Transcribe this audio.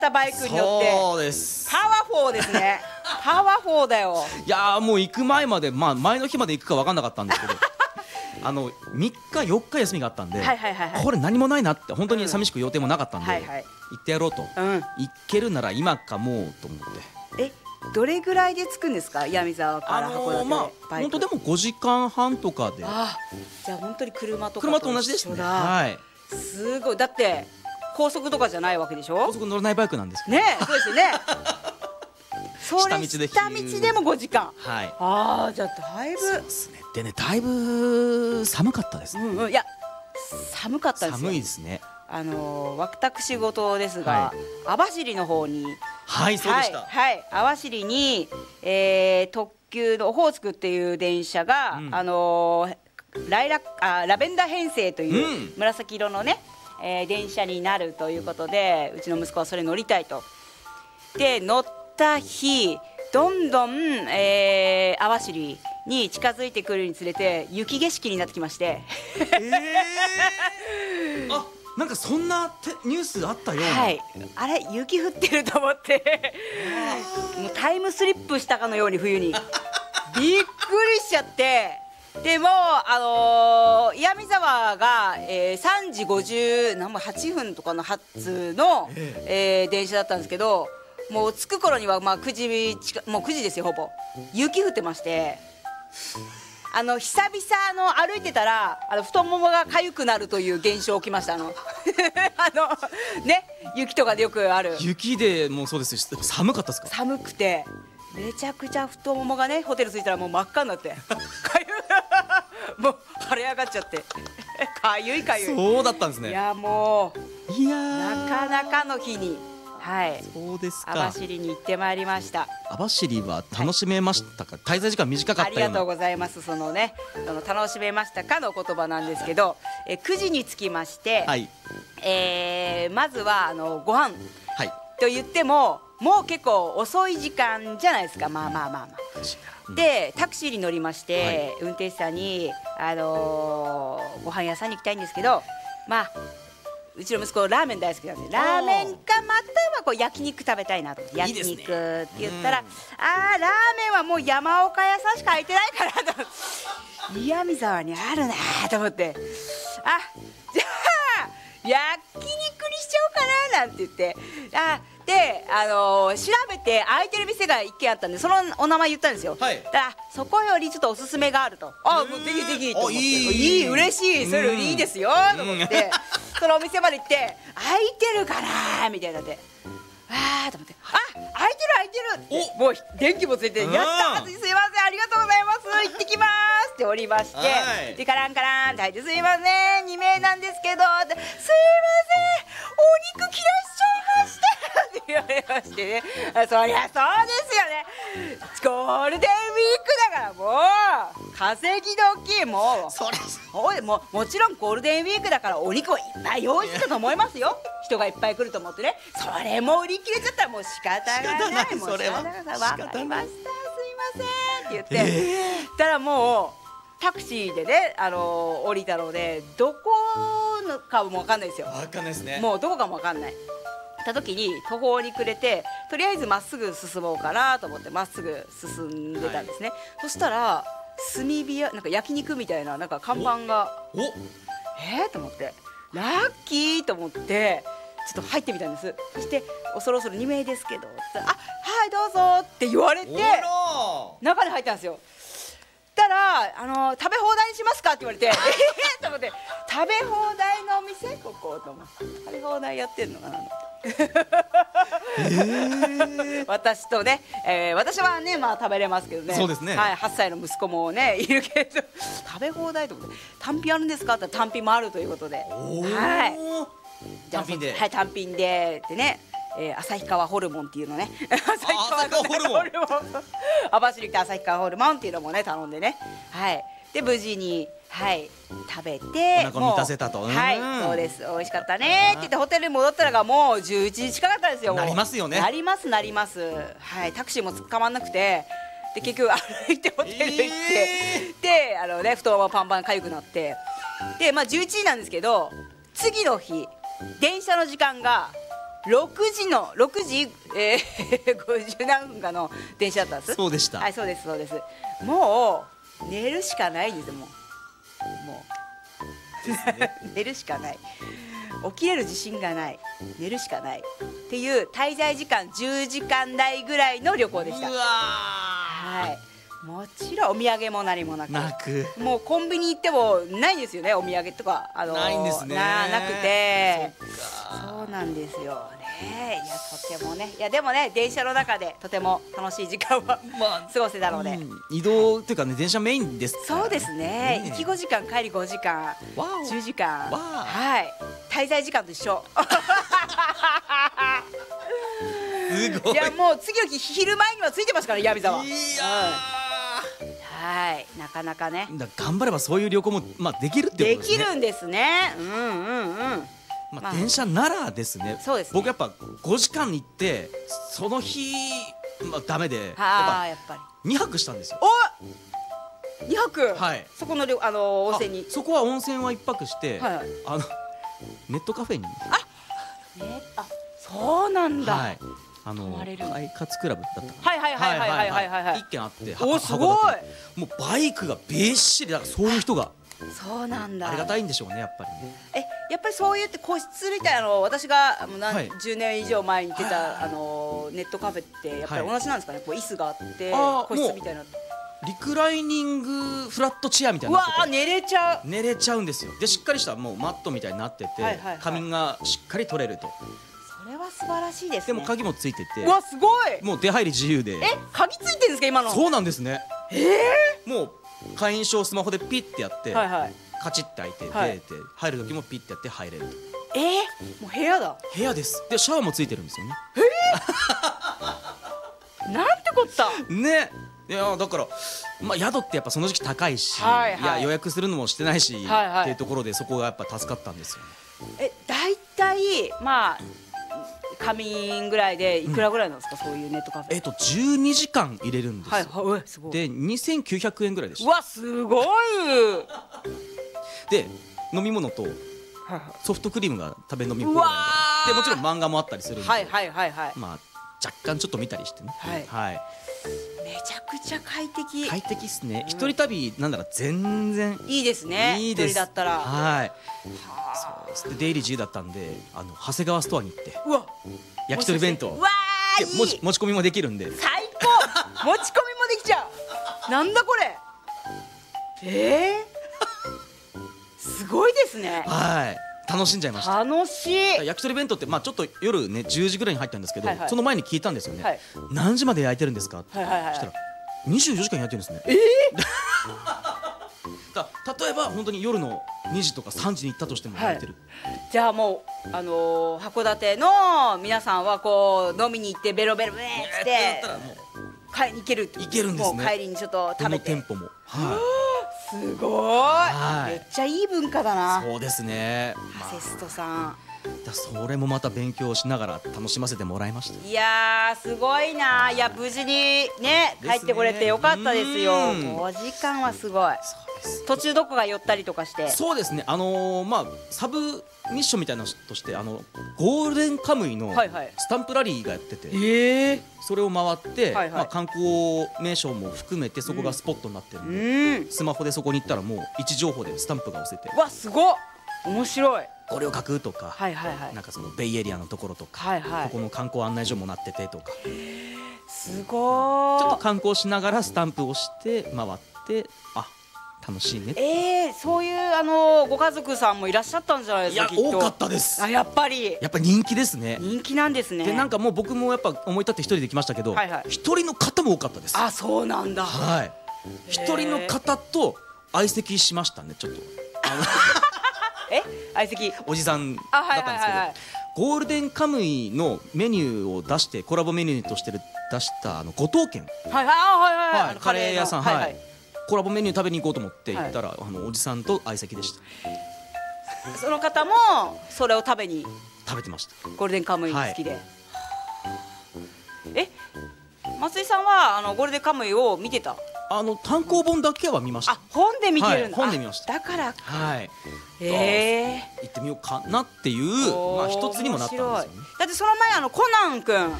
たバイクに乗って。 そうです。 パワフォーですね。パワフォーだよ。 いやもう行く前まで、前の日まで行くか分かんなかったんですけど3日4日休みがあったんで、これ何もないなって本当に寂しく予定もなかったんで、行ってやろうと、行けるなら今かもうと思って。 どれぐらいで着くんですか、岩見沢から函館。 本当でも5時間半とかで。 じゃあ本当に車と同じですね。はい。 すごい。だって高速とかじゃないわけでしょ。 高速乗らないバイクなんですけどね。そうですよね。 下道でも5時間。 はい。 じゃあだいぶ。 そうですね。でね、だいぶ寒かったですね。 いや寒かったですよ。 寒いですね。 私事ですが、網走の方に。 はい、そうでした。 網走に特急のオホーツクっていう電車がラベンダー編成という紫色のね電車になるということで、うちの息子はそれ乗りたいと。で乗った日、どんどん網走に近づいてくるにつれて雪景色になってきまして、 なんかそんなニュースあったような。 あれ雪降ってると思ってもうタイムスリップしたかのように冬にびっくりしちゃって。でも岩見沢が、3時58分とかの発の、電車だったんですけど、もう着く頃には9時もう9時ですよ。ほぼ雪降ってまして、久々歩いてたら太ももが痒くなるという現象起きました。ね、雪とかでよくある。 雪でもうそうですし、寒かったですか。 寒くてめちゃくちゃ太ももがね、ホテル着いたらもう真っ赤になってもう腫れ上がっちゃってかゆい。 そうだったんですね。 いやもうなかなかの日に。 そうですか。 網走に行ってまいりました。 網走は楽しめましたか。滞在時間短かったような。 ありがとうございます。その楽しめましたかの言葉なんですけど、9時に着きまして、まずはご飯と言ってももう結構遅い時間じゃないですか。でタクシーに乗りまして、運転手さんにご飯屋さんに行きたいんですけど、うちの息子ラーメン大好きなんで、ラーメンかまたは焼肉食べたいなと思って、焼肉って言ったら、ラーメンはもう山岡屋さんしか空いてないからと思って、岩見沢にあるなと思って、じゃあ焼肉にしちゃおうかななんて言って、で調べて空いてる店が1軒あったんで、そのお名前言ったんですよ。だからそこよりちょっとおすすめがあると。もうぜひぜひと思って、いい嬉しい、それいいですよと思って、そのお店まで行って空いてるかなみたいになって、と思って、空いてるもう電気もついて、やったすいませんありがとうございます行ってきますっておりまして、でカランカランって入って、すいません2名なんですけどって、すいませんお肉切らしちゃいましたって言われましてね、そりゃそうですよね、ゴールデンウィークだからもう稼ぎ時、ももちろんゴールデンウィークだからお肉をいっぱい用意してたと思いますよ。人がいっぱい来ると思ってね、それも売り切れちゃったらもう仕方がない、もうそれは分かりました、すいませんって言って、たらもうタクシーでね降りたので、どこのかも分かんないですよ。 分かんないですね。 もうどこかも分かんない。た時に途方に暮れて、とりあえずまっすぐ進もうかなと思ってまっすぐ進んでたんですね。そしたら炭火屋、なんか焼肉みたいななんか看板が、と思って、ラッキーと思ってちょっと入ってみたんです。そしてそろそろ2名ですけどって、はいどうぞって言われて中に入ったんですよ。たら食べ放題にしますかって言われてと思って、食べ放題のお店ここと思って、食べ放題やってんのかな私とね、私はね食べれますけどね。 そうですね。 8歳の息子もねいるけど、食べ放題と思って、単品あるんですかって言ったら単品もあるということで、 単品で、 単品でってね、旭川ホルモンっていうのね、 旭川ホルモン網走来て旭川ホルモンっていうのもね頼んでね、で無事に食べてお腹満たせたと。 そうです、美味しかったねって言ってホテルに戻ったらがもう11時近かったですよ。 なりますよね。 なります。タクシーも捕まんなくて、で結局歩いてホテル行って、で太ももパンパン痒くなって、で11時なんですけど、次の日電車の時間が 6時、50何分かの電車だったんです。 そうでした。 はい、そうです。もう寝るしかないです。もう寝るしかない。起きれる自信がない。寝るしかないっていう滞在時間10時間台ぐらいの旅行でした。 うわはい。もちろんお土産も何もなく、もうコンビニ行ってもないんですよね、お土産とかないんですね。 なくて、そうなんですよね。いやとてもね、いやでもね、電車の中でとても楽しい時間は過ごせたので、 移動っていうかね、電車メインですからね。 そうですね。行き5時間帰り5時間10時間、はい、滞在時間と一緒。 すごい。 いやもう次の日昼前には着いてますから、ヤビ座は。 いやはい、なかなかね。 頑張ればそういう旅行もできるってことですね。 できるんですね。 電車ならですね。 そうですね。 僕やっぱ5時間行ってその日ダメで、 やっぱり2泊したんですよ。 お、2泊。 はい。 そこの温泉に。 そこは温泉は1泊して、ネットカフェに。 そうなんだ。 はい。快活クラブだった。 はい。 一軒あって。 お、すごい。 もうバイクがびっしりだから、そういう人が。 そうなんだ。 ありがたいんでしょうね、やっぱりね。 やっぱりそう言って個室みたいなの、私が何十年以上前に出たネットカフェってやっぱり同じなんですかね。こう椅子があって個室みたいな。 リクライニングフラットチェアみたいになってて、 寝れちゃうんですよ。でしっかりしたもうマットみたいになってて、仮眠がしっかり取れると。 それは素晴らしいですね。 でも鍵もついてて、 うわ、すごい。 もう出入り自由で。 鍵ついてるんですか、今の。 そうなんですね。もう会員証をスマホでピッてやって、カチッて開いて、出て入る時もピッてやって入れると。 もう部屋だ。 部屋です。でシャワーもついてるんですよね。 なんてこったね。いやだから宿ってやっぱその時期高いし、いや予約するのもしてないしっていうところで、そこがやっぱ助かったんですよね。 だいたい仮眠ぐらいでいくらぐらいなんですか、そういうネットカフェ。 12時間入れるんですよ。 すごい。 で2900円ぐらいでした。 うわ、すごい。 で飲み物とソフトクリームが食べ飲み放題で、もちろん漫画もあったりするんで、若干ちょっと見たりしてね。 めちゃくちゃ快適。 快適っすね。一人旅なんなら全然いいですね。 いいです。 一人だったら。 そうです。で出入り自由だったんで、長谷川ストアに行って焼き鳥弁当持ち込みもできるんで、 最高。持ち込みもできちゃう。なんだこれ。すごいですね。 楽しんじゃいました。 楽しい。 焼き鳥弁当ってちょっと夜ね10時ぐらいに入ったんですけど、その前に聞いたんですよね。何時まで焼いてるんですかって。そしたら24時間焼いてるんですね。例えば本当に夜の2時とか3時に行ったとしても焼いてる。 じゃあもう函館の皆さんはこう飲みに行ってベロベロって買いに行ける。 行けるんですね。 もう帰りにちょっと食べて。 どの店舗も。 すごい。めっちゃいい文化だな。 そうですね。 ハセストさん。 それもまた勉強しながら楽しませてもらいました。 いやすごいな。いや無事にね帰ってこれてよかったですよ。5時間はすごい。途中どこか寄ったりとかして。 そうですね。サブミッションみたいなのとしてゴールデンカムイのスタンプラリーがやってて、それを回って観光名所も含めてそこがスポットになってるんで、スマホでそこに行ったらもう位置情報でスタンプが押せて、 わすごっ、面白い。 これを書くとか、なんかそのベイエリアのところとか、ここの観光案内所もなっててとか、 すごい。 ちょっと観光しながらスタンプをして回って、楽しいね。 そういうご家族さんもいらっしゃったんじゃないですか。 いや多かったです。 やっぱり人気ですね。 人気なんですね。 でなんかもう僕もやっぱ思い立って一人で来ましたけど、一人の方も多かったです。 そうなんだ。 一人の方と相席しましたね。ちょっと相席おじさんだったんですけど、ゴールデンカムイのメニューを出してコラボメニューとして出した五島軒、カレー屋さん、コラボメニュー食べに行こうと思って行ったら、おじさんと相席でした。 その方もそれを食べてました。 ゴールデンカムイ好きで。松井さんはゴールデンカムイを見てた？ 単行本だけは見ました。 本で見てるんだ。 本で見ました。 だから行ってみようかなっていう一つにもなったんですよね。 だってその前コナン君